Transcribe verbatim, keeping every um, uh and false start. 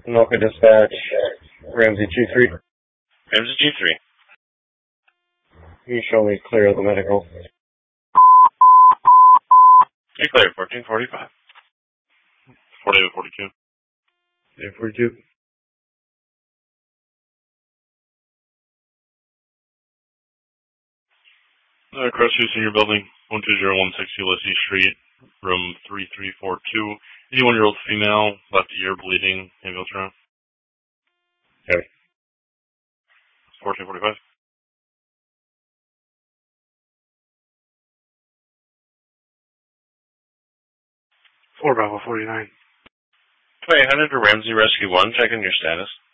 Anoka Dispatch, Ramsey two three. Ramsey two three. You show me clear of the medical. You're clear, fourteen forty-five. forty-eight forty-two. eight forty-two. Uh, cross in your building, one two zero one six Ulysses Street, room three three four two. eighty-one-year-old female, left ear bleeding, ambulance around. Okay. fourteen forty-five. four Bravo forty-nine. Okay, headed to Ramsey Rescue one, checking your status.